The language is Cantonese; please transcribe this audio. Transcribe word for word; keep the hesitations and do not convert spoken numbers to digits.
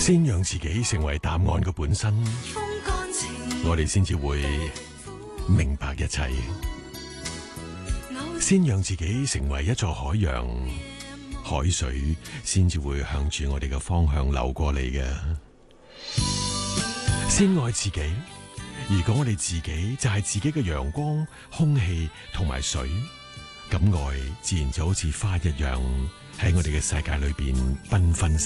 先讓自己成為答案嘅本身，我哋先至會明白一切。先讓自己成為一座海洋，海水先至會向住我哋嘅方向流過嚟嘅。先愛自己，如果我哋自己就係自己嘅陽光、空氣同埋水，咁愛自然就好似花一樣喺我哋嘅世界裏邊繽紛。